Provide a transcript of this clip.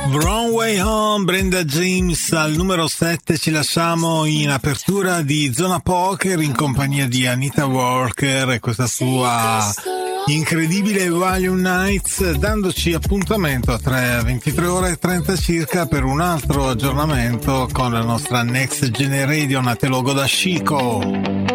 Wrong Way Home, Brenda James al numero 7. Ci lasciamo in apertura di Zona Poker in compagnia di Anita Walker e questa sua incredibile Volume Nights, dandoci appuntamento a 23 ore e 30 circa per un altro aggiornamento con la nostra Next Generation a te logo da Chico.